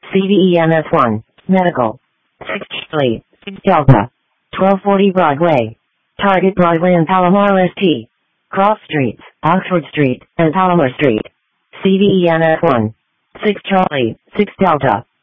CVEMS1, Medical. 6 Charlie, 6 Delta. 1240 Broadway. Target Broadway and Palomar St. Cross Streets, Oxford Street, and Palomar Street. CVEMS1. 6 Charlie, 6 Delta.